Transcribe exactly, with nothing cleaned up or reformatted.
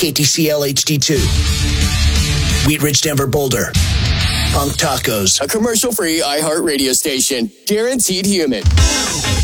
K T C L H D two. Wheat Ridge, Denver, Boulder. Punk Tacos. A commercial-free iHeart radio station. Guaranteed human.